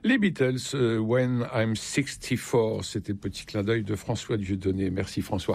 Les Beatles, When I'm 64, c'était le petit clin d'œil de François Dieudonné. Merci François.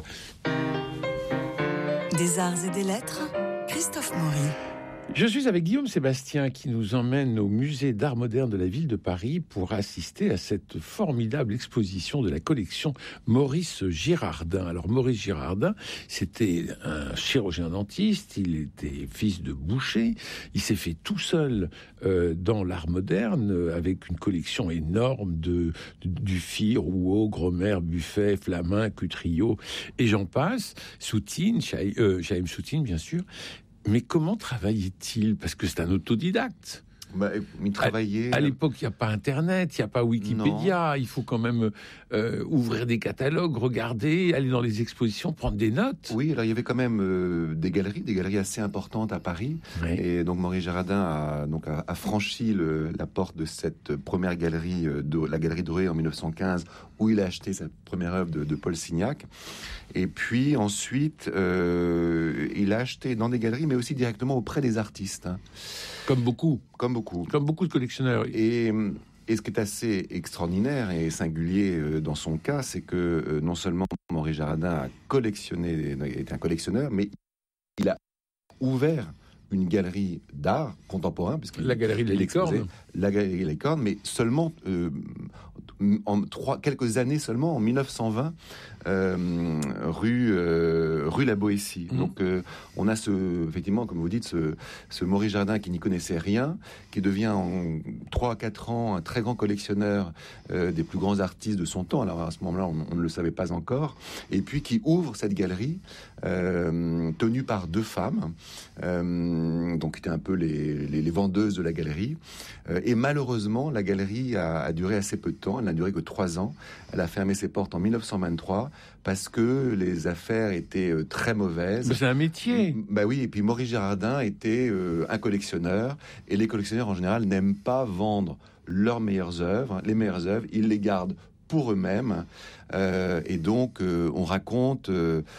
Des arts et des lettres, Christophe Maury. Je suis avec Guillaume Sébastien qui nous emmène au musée d'art moderne de la ville de Paris pour assister à cette formidable exposition de la collection Maurice Girardin. Alors Maurice Girardin, c'était un chirurgien dentiste, il était fils de boucher, il s'est fait tout seul dans l'art moderne avec une collection énorme de Dufy, Rouault, Gromer, Buffet, Flamin, Cutrillo et j'en passe, Soutine, Chaim Soutine bien sûr. Mais comment travaillait-il ? Parce que c'est un autodidacte. Il travaillait... À l'époque, il n'y a pas Internet, il n'y a pas Wikipédia. Non. Il faut quand même ouvrir des catalogues, regarder, aller dans les expositions, prendre des notes. Oui, alors il y avait quand même des galeries assez importantes à Paris. Oui. Et donc Maurice Girardin a franchi la porte de cette première galerie, la Galerie Drouet en 1915, où il a acheté sa première œuvre de Paul Signac. Et puis ensuite, il a acheté dans des galeries, mais aussi directement auprès des artistes. Comme beaucoup de collectionneurs. Et ce qui est assez extraordinaire et singulier dans son cas, c'est que non seulement Maurice Girardin est un collectionneur, mais il a ouvert une galerie d'art contemporain, puisque la galerie de Licorne. La galerie de Licorne, mais seulement quelques années seulement, en 1920, rue la Boétie. Donc on a effectivement, comme vous dites, ce Maurice Girardin qui n'y connaissait rien, qui devient en 3-4 ans un très grand collectionneur des plus grands artistes de son temps. Alors à ce moment-là, on ne le savait pas encore. Et puis qui ouvre cette galerie tenue par deux femmes, donc qui étaient un peu les vendeuses de la galerie. Et malheureusement, la galerie a duré assez peu de temps. Elle n'a duré que 3 ans. Elle a fermé ses portes en 1923 parce que les affaires étaient très mauvaises. Mais c'est un métier. Oui, et puis Maurice Girardin était un collectionneur. Et les collectionneurs, en général, n'aiment pas vendre leurs meilleures œuvres. Les meilleures œuvres, ils les gardent pour eux-mêmes. Et donc, on raconte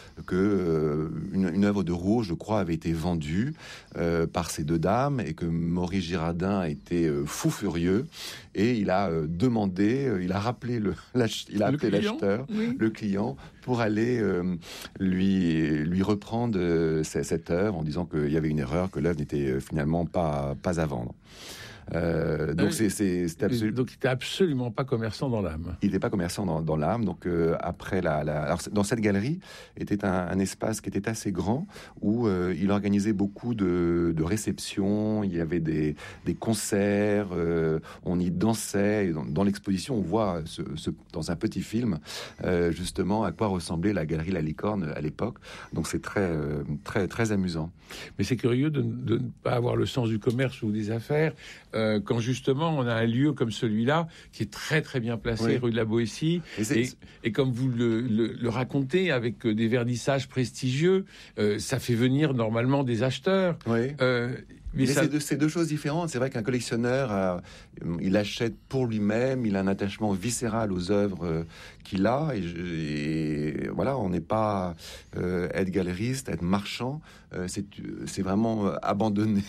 que une œuvre de Rouault, je crois, avait été vendue par ces deux dames et que Maurice Girardin était fou furieux et il a demandé, il a appelé l'acheteur, oui, le client, pour aller lui reprendre cette œuvre en disant qu'il y avait une erreur, que l'œuvre n'était finalement pas à vendre. Donc donc il n'était absolument pas commerçant dans l'âme. Il n'était pas commerçant dans l'âme. Donc après alors dans cette galerie était un espace qui était assez grand où il organisait beaucoup de réceptions. Il y avait des concerts. On y dansait. Et dans l'exposition, on voit dans un petit film justement à quoi ressemblait la galerie La Licorne à l'époque. Donc c'est très très très amusant. Mais c'est curieux de ne pas avoir le sens du commerce ou des affaires. Quand justement on a un lieu comme celui-là qui est très très bien placé, oui, rue de la Boétie, et comme vous le racontez avec des vernissages prestigieux, ça fait venir normalement des acheteurs. Oui. Mais c'est deux choses différentes. C'est vrai qu'un collectionneur, il achète pour lui-même, il a un attachement viscéral aux œuvres qu'il a, et voilà, on n'est pas être galériste, être marchand, c'est vraiment abandonner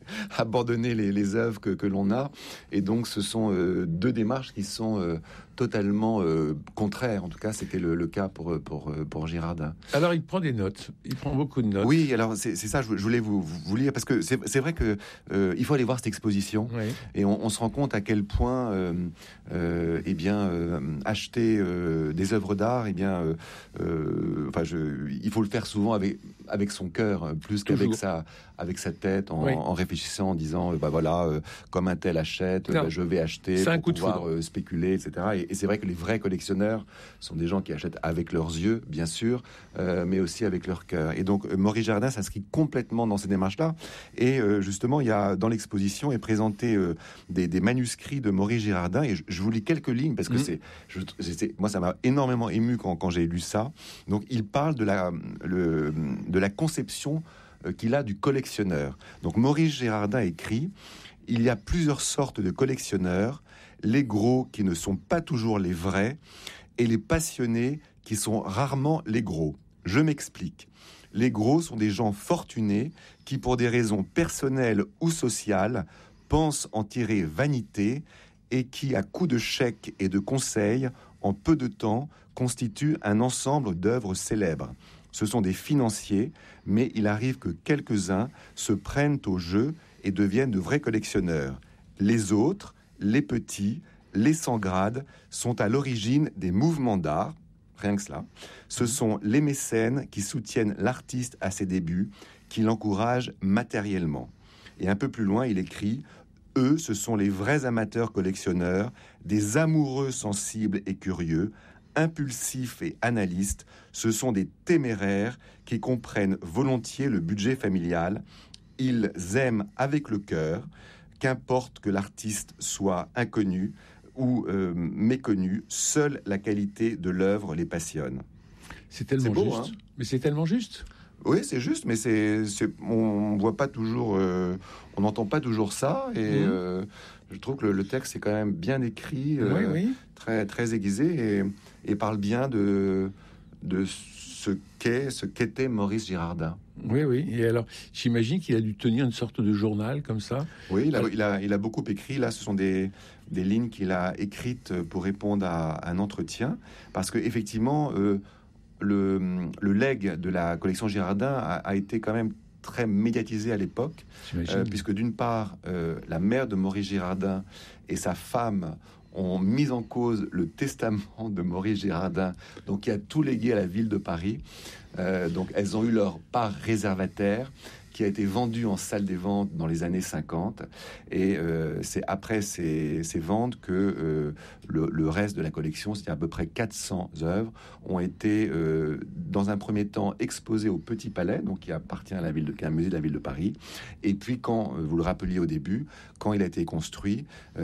les œuvres que l'on a, et donc ce sont deux démarches qui sont totalement contraires. En tout cas, c'était le cas pour Girardin. Alors, il prend des notes, il prend beaucoup de notes. Oui, alors c'est ça, je voulais vous lire, parce que c'est vrai que il faut aller voir cette exposition, oui, et on se rend compte à quel point acheter des œuvres d'art, il faut le faire souvent avec son cœur plus qu'avec sa tête, en réfléchissant, en disant comme un tel achète, je vais acheter pour pouvoir spéculer, etc. Et c'est vrai que les vrais collectionneurs sont des gens qui achètent avec leurs yeux, bien sûr, mais aussi avec leur cœur. Et donc Maurice Girardin s'inscrit complètement dans ces démarches-là. Et justement, il y a dans l'exposition est présenté des manuscrits de Maurice Girardin. Et je vous lis quelques lignes parce que moi, ça m'a énormément ému quand j'ai lu ça. Donc, il parle de la conception qu'il a du collectionneur. Donc, Maurice Girardin écrit: il y a plusieurs sortes de collectionneurs, les gros qui ne sont pas toujours les vrais et les passionnés qui sont rarement les gros. Je m'explique. Les gros sont des gens fortunés qui, pour des raisons personnelles ou sociales, pensent en tirer vanité et qui, à coups de chèques et de conseils, en peu de temps, constituent un ensemble d'œuvres célèbres. Ce sont des financiers, mais il arrive que quelques-uns se prennent au jeu et deviennent de vrais collectionneurs. Les autres, les petits, les sans grade, sont à l'origine des mouvements d'art. Rien que cela. Ce sont les mécènes qui soutiennent l'artiste à ses débuts, qui l'encouragent matériellement. Et un peu plus loin, il écrit « Eux, ce sont les vrais amateurs collectionneurs, des amoureux sensibles et curieux, impulsifs et analystes. Ce sont des téméraires qui comprennent volontiers le budget familial. Ils aiment avec le cœur, qu'importe que l'artiste soit inconnu ou méconnu, seule la qualité de l'œuvre les passionne. » C'est tellement beau, juste. Hein, mais c'est tellement juste. Oui, c'est juste, mais on voit pas toujours, on n'entend pas toujours ça, et je trouve que le texte est quand même bien écrit, très très aiguisé, et parle bien de ce qu'était Maurice Girardin. Oui, oui. Et alors, j'imagine qu'il a dû tenir une sorte de journal comme ça. Oui, il a beaucoup écrit. Là, ce sont des lignes qu'il a écrites pour répondre à un entretien, parce que effectivement, le legs de la collection Girardin a été quand même très médiatisé à l'époque, puisque d'une part, la mère de Maurice Girardin et sa femme ont mis en cause le testament de Maurice Girardin, donc qui a tout légué à la ville de Paris. Donc elles ont eu leur part réservataire, qui a été vendu en salle des ventes dans les années 50. Et c'est après ces ventes que le reste de la collection, c'est à peu près 400 œuvres, ont été, dans un premier temps, exposées au Petit Palais, donc qui appartient à qui est un musée de la ville de Paris. Et puis, quand, vous le rappeliez au début, quand il a été construit,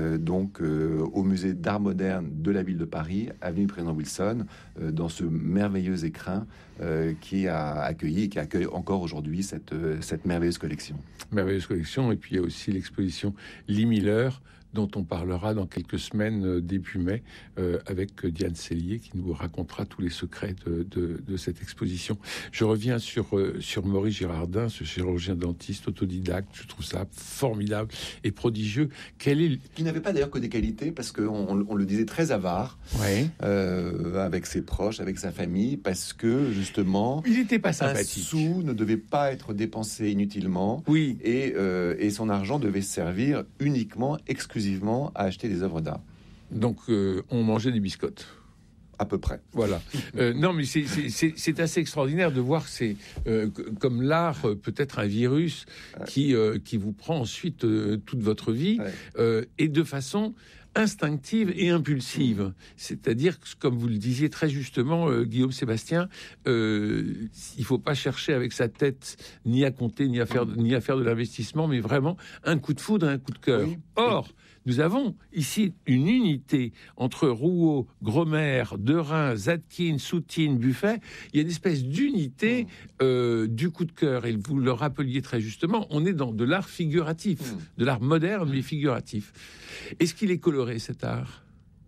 au musée d'art moderne de la ville de Paris, avenue Président Wilson, dans ce merveilleux écrin qui a accueilli et qui accueille encore aujourd'hui cette merveilleuse collection. Merveilleuse collection, et puis il y a aussi l'exposition Lee Miller, dont on parlera dans quelques semaines début mai avec Diane Sellier qui nous racontera tous les secrets de cette exposition. Je reviens sur Maurice Girardin, ce chirurgien dentiste autodidacte. Je trouve ça formidable et prodigieux. Qui n'avait pas d'ailleurs que des qualités, parce qu'on le disait très avare, avec ses proches, avec sa famille, parce que justement, il n'était pas sympathique. Un sou ne devait pas être dépensé inutilement, et son argent devait servir uniquement, exclusivement à acheter des œuvres d'art. Donc, on mangeait des biscottes. À peu près. Voilà. Non, mais c'est assez extraordinaire de voir comme l'art peut être un virus qui vous prend ensuite toute votre vie, et de façon instinctive et impulsive. C'est-à-dire, comme vous le disiez très justement, Guillaume Sébastien, il faut pas chercher avec sa tête ni à compter, ni à faire de l'investissement, mais vraiment un coup de foudre, un coup de cœur. Or, nous avons ici une unité entre Rouault, Gromer, Derain, Zadkine, Soutine, Buffet. Il y a une espèce d'unité du coup de cœur. Et vous le rappeliez très justement, on est dans de l'art figuratif, de l'art moderne mais figuratif. Est-ce qu'il est coloré, cet art ?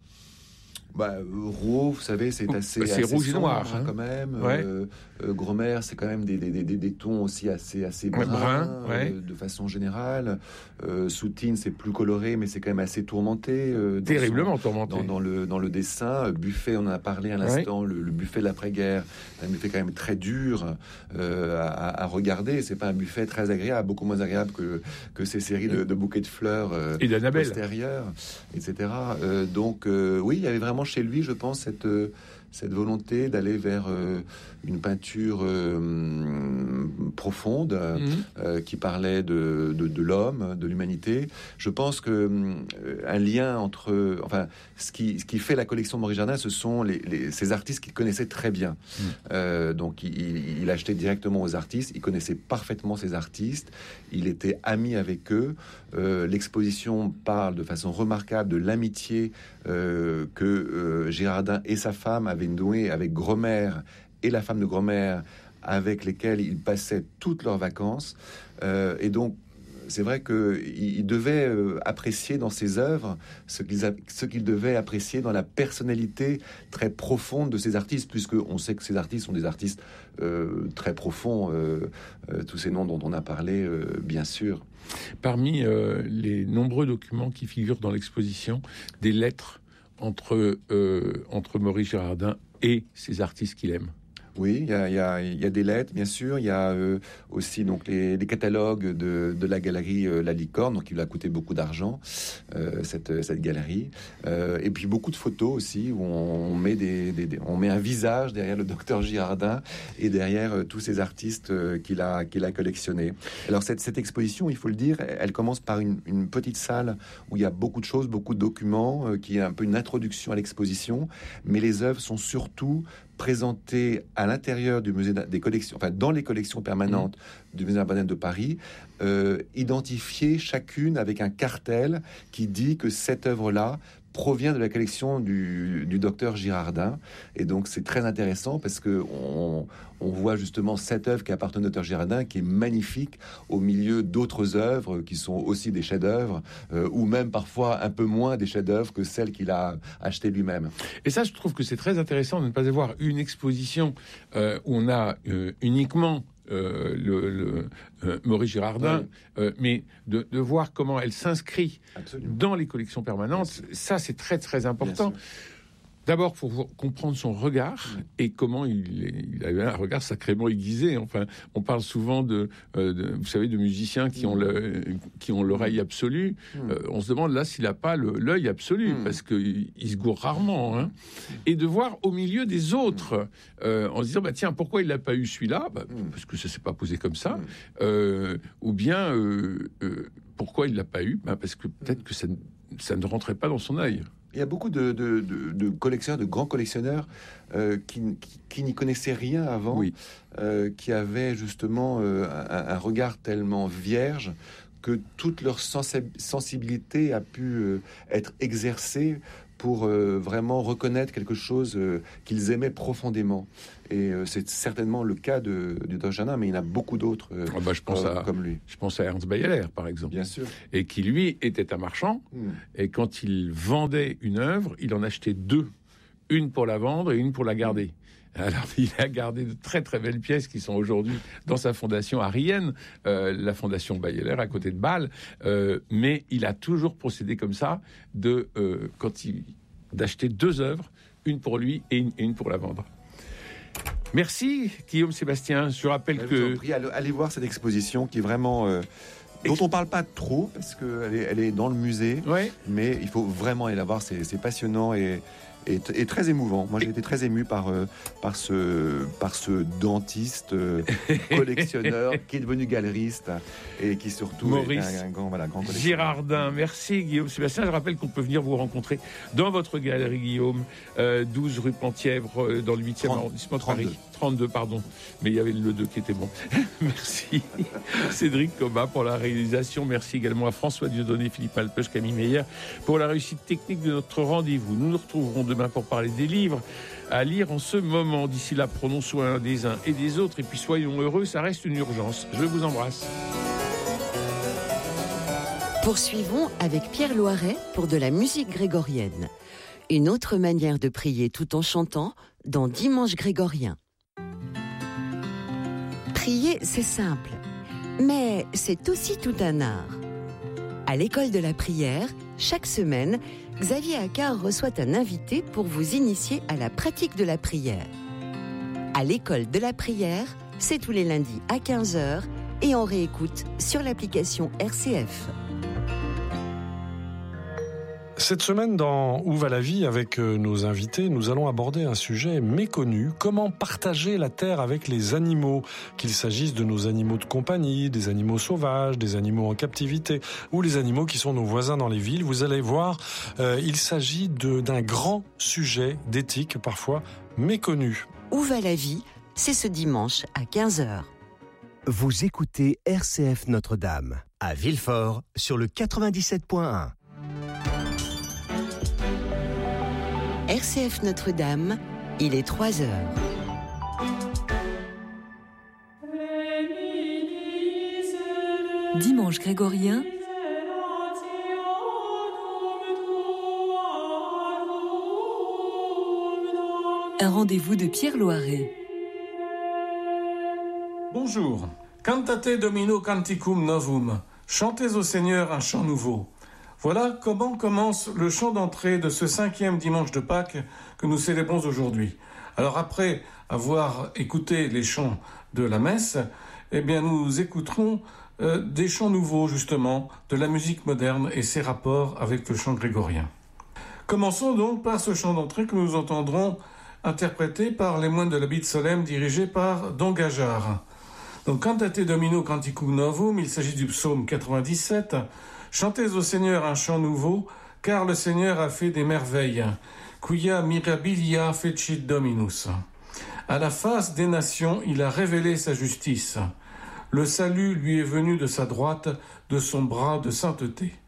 Rouault, vous savez, c'est assez rouge et noir, quand même. Gromer, c'est quand même des tons aussi assez bruns, de façon générale. Soutine, c'est plus coloré, mais c'est quand même assez tourmenté. Terriblement tourmenté. Dans le dessin. Buffet, on en a parlé à l'instant, le buffet de l'après-guerre, un buffet quand même très dur à regarder. C'est pas un buffet très agréable, beaucoup moins agréable que ces séries de bouquets de fleurs et d'Annabelle postérieures, etc. Oui, il y avait vraiment chez lui, je pense, cette volonté d'aller vers une peinture profonde qui parlait de l'homme, de l'humanité. Je pense que un lien entre, ce qui fait la collection de Maurice Girardin, ce sont ces artistes qu'il connaissait très bien. Donc il achetait directement aux artistes, il connaissait parfaitement ces artistes, il était ami avec eux. L'exposition parle de façon remarquable de l'amitié que Girardin et sa femme avaient nouée avec Gromer et la femme de Gromer, avec lesquels ils passaient toutes leurs vacances. Et donc, c'est vrai qu'il devait apprécier dans ses œuvres ce qu'il devait apprécier dans la personnalité très profonde de ces artistes, puisqu'on sait que ces artistes sont des artistes très profonds, tous ces noms dont on a parlé, bien sûr. Parmi les nombreux documents qui figurent dans l'exposition, des lettres entre Maurice Girardin et ces artistes qu'il aime. Oui, il y a des lettres, bien sûr. Il y a aussi donc les catalogues de la galerie La Licorne, donc il a coûté beaucoup d'argent, cette galerie. Et puis beaucoup de photos aussi, où on met on met un visage derrière le docteur Girardin et derrière tous ces artistes qu'il a collectionnés. Alors cette exposition, il faut le dire, elle commence par une petite salle où il y a beaucoup de choses, beaucoup de documents, qui est un peu une introduction à l'exposition, mais les œuvres sont surtout présentées à l'intérieur du musée des collections, enfin dans les collections permanentes du musée d'art moderne de Paris, identifiées chacune avec un cartel qui dit que cette œuvre-là provient de la collection du docteur Girardin. Et donc c'est très intéressant parce que on voit justement cette œuvre qui appartient au docteur Girardin, qui est magnifique, au milieu d'autres œuvres qui sont aussi des chefs-d'œuvre, ou même parfois un peu moins des chefs-d'œuvre que celles qu'il a achetées lui-même. Et ça, je trouve que c'est très intéressant de ne pas avoir une exposition où on a uniquement Maurice Girardin, mais de voir comment elle s'inscrit dans les collections permanentes. Ça, c'est très très important. D'abord, pour comprendre son regard et comment il avait un regard sacrément aiguisé. Enfin, on parle souvent vous savez, de musiciens qui ont l'oreille absolue. On se demande là s'il n'a pas l'œil absolu, parce qu'il se gourre rarement. Hein. Et de voir au milieu des autres, en se disant, bah, tiens, pourquoi il n'a pas eu celui-là ? Parce que ça ne s'est pas posé comme ça. Ou bien, pourquoi il ne l'a pas eu ? Parce que peut-être que ça ne rentrait pas dans son œil. Il y a beaucoup de collectionneurs, de grands collectionneurs qui n'y connaissaient rien avant, qui avaient justement un regard tellement vierge que toute leur sensibilité a pu être exercée pour vraiment reconnaître quelque chose qu'ils aimaient profondément. Et c'est certainement le cas du docteur Girardin, mais il y en a beaucoup d'autres comme lui. Je pense à Ernst Beyeler, par exemple. Bien sûr. Et qui, lui, était un marchand. Et quand il vendait une œuvre, il en achetait deux. Une pour la vendre et une pour la garder. Alors, il a gardé de très très belles pièces qui sont aujourd'hui dans sa fondation à Rienne, la fondation Beyeler à côté de Bâle. Mais il a toujours procédé comme ça, d'acheter deux œuvres, une pour lui et une pour la vendre. Merci Guillaume Sébastien. Je rappelle que... Allez voir cette exposition qui est vraiment... dont on ne parle pas trop parce qu'elle est dans le musée, mais il faut vraiment aller la voir, c'est passionnant et très émouvant. Moi, j'ai été très ému par ce dentiste collectionneur qui est devenu galeriste et qui surtout est un grand collectionneur. Girardin. Merci Guillaume Sébastien. Je rappelle qu'on peut venir vous rencontrer dans votre galerie Guillaume, 12 rue Penthièvre, dans le 8e arrondissement de Paris. 32, pardon. Mais il y avait le 2 qui était bon. Merci Cédric Cobat pour la réalisation. Merci également à François Dieudonné, Philippe Alpeuch, Camille Meyer pour la réussite technique de notre rendez-vous. Nous nous retrouverons demain pour parler des livres à lire en ce moment. D'ici là, prenons soin des uns et des autres et puis soyons heureux, ça reste une urgence. Je vous embrasse. Poursuivons avec Pierre Loiret pour de la musique grégorienne. Une autre manière de prier tout en chantant dans Dimanche grégorien. Prier, c'est simple, mais c'est aussi tout un art. À l'école de la prière, chaque semaine, Xavier Accard reçoit un invité pour vous initier à la pratique de la prière. À l'école de la prière, c'est tous les lundis à 15h et on réécoute sur l'application RCF. Cette semaine, dans Où va la vie, avec nos invités, nous allons aborder un sujet méconnu. Comment partager la terre avec les animaux, qu'il s'agisse de nos animaux de compagnie, des animaux sauvages, des animaux en captivité, ou les animaux qui sont nos voisins dans les villes. Vous allez voir, il s'agit d'un grand sujet d'éthique, parfois méconnu. Où va la vie, c'est ce dimanche à 15h. Vous écoutez RCF Notre-Dame, à Villefort, sur le 97.1. RCF Notre-Dame, il est 3h. Dimanche grégorien, un rendez-vous de Pierre Loiret. Bonjour. Cantate Domino Canticum Novum. Chantez au Seigneur un chant nouveau. Voilà comment commence le chant d'entrée de ce 5e dimanche de Pâques que nous célébrons aujourd'hui. Alors après avoir écouté les chants de la messe, nous écouterons des chants nouveaux justement, de la musique moderne et ses rapports avec le chant grégorien. Commençons donc par ce chant d'entrée que nous entendrons interprété par les moines de l'Abbaye de Solesmes dirigé par Don Gageard. Donc Cantate Domino Canticum Novum, il s'agit du psaume 97. Chantez au Seigneur un chant nouveau, car le Seigneur a fait des merveilles. Quia mirabilia fecit Dominus. À la face des nations, il a révélé sa justice. Le salut lui est venu de sa droite, de son bras de sainteté.